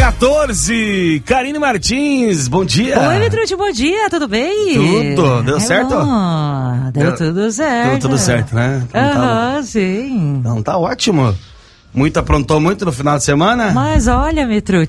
9h14, Karine Martins, bom dia. Oi, Mitrute, bom dia, tudo bem? Tudo, deu certo? Deu tudo certo. Deu tudo certo, né? Aham, sim. Então tá ótimo. Aprontou muito no final de semana? Mas olha, Mitrute,